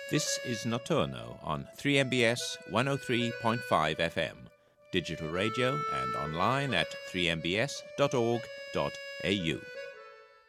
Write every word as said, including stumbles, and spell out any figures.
This is Notturno on three M B S one oh three point five F M, digital radio and online at three m b s dot org dot a u.